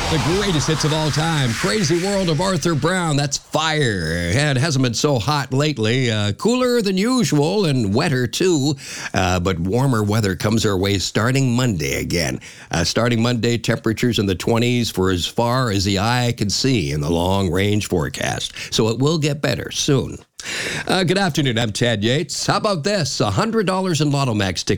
The greatest hits of all time. Crazy World of Arthur Brown. That's fire. It hasn't been so hot lately. Cooler than usual and wetter too. But warmer weather comes our way starting Monday again. Starting Monday, temperatures in the 20s for as far as the eye can see in the long-range forecast. So it will get better soon. Good afternoon. I'm Ted Yates. How about this? $100 in Lotto Max tickets.